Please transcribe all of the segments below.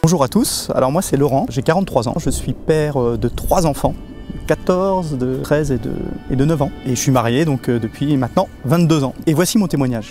Bonjour à tous, alors moi c'est Laurent, j'ai 43 ans, je suis père de 3 enfants, 14, de 13 et de 9 ans. Et je suis marié donc depuis maintenant 22 ans. Et voici mon témoignage.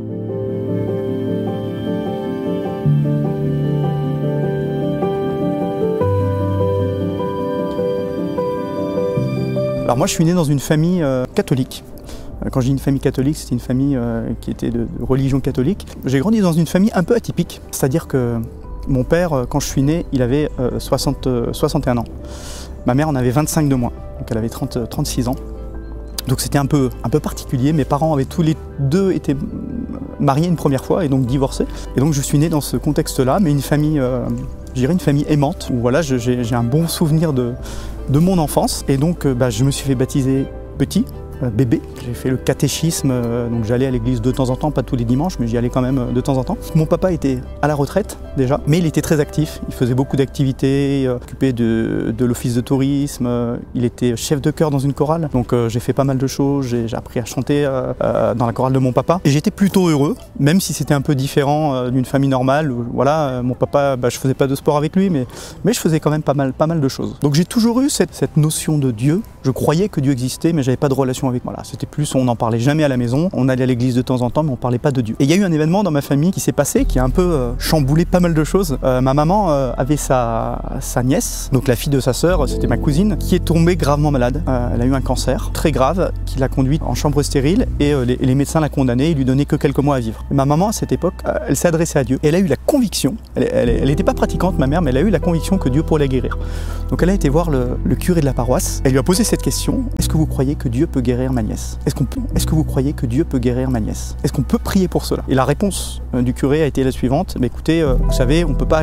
Alors moi je suis né dans une famille catholique. Quand je dis une famille catholique, c'était une famille qui était de religion catholique. J'ai grandi dans une famille un peu atypique, c'est-à-dire que mon père, quand je suis né, il avait 61 ans. Ma mère en avait 25 de moins, donc elle avait 36 ans. Donc c'était un peu particulier. Mes parents avaient tous les deux été mariés une première fois et donc divorcés. Et donc je suis né dans ce contexte-là, mais une famille, je dirais une famille aimante, où voilà, j'ai un bon souvenir de mon enfance. Et donc je me suis fait baptiser petit. Bébé. J'ai fait le catéchisme, donc j'allais à l'église de temps en temps, pas tous les dimanches, mais j'y allais quand même de temps en temps. Mon papa était à la retraite déjà, mais il était très actif, il faisait beaucoup d'activités, occupé de l'office de tourisme, il était chef de chœur dans une chorale, donc j'ai fait pas mal de choses, j'ai appris à chanter dans la chorale de mon papa, et j'étais plutôt heureux, même si c'était un peu différent d'une famille normale, où, voilà, mon papa, je faisais pas de sport avec lui, mais je faisais quand même pas mal de choses. Donc j'ai toujours eu cette notion de Dieu, je croyais que Dieu existait, mais j'avais pas de relation avec moi. Voilà, c'était plus, on n'en parlait jamais à la maison, on allait à l'église de temps en temps, mais on parlait pas de Dieu. Et il y a eu un événement dans ma famille qui s'est passé, qui a un peu chamboulé pas mal de choses. Ma maman avait sa nièce, donc la fille de sa sœur, c'était ma cousine, qui est tombée gravement malade. Elle a eu un cancer très grave, qui l'a conduite en chambre stérile, et les médecins l'a condamnée, ils lui donnaient que quelques mois à vivre. Et ma maman, à cette époque, elle s'est adressée à Dieu, et elle a eu la conviction, elle n'était pas pratiquante, ma mère, mais elle a eu la conviction que Dieu pourrait la guérir. Donc elle a été voir le curé de la paroisse, elle lui a posé cette question: est-ce que vous croyez que Dieu peut guérir ma nièce? Est-ce que vous croyez que Dieu peut guérir ma nièce? Est-ce qu'on peut prier pour cela? Et la réponse du curé a été la suivante: écoutez, vous savez, on peut pas